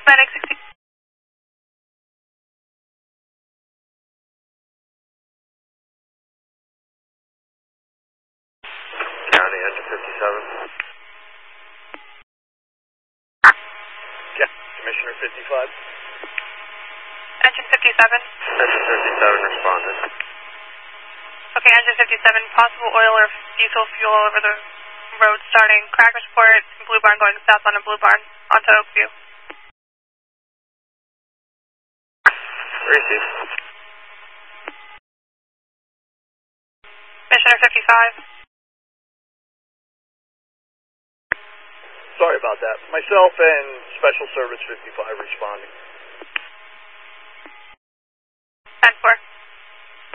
Medic 60. County, engine 57. Yeah, Commissioner 55. Engine 57. Engine 57 responded. Okay, engine 57, possible oil or diesel fuel over the road starting Crackersport, Blue Barn going south on a Blue Barn onto Oakview. Receive. Commissioner 55. Sorry about that. Myself and Special Service 55 responding. 10-4.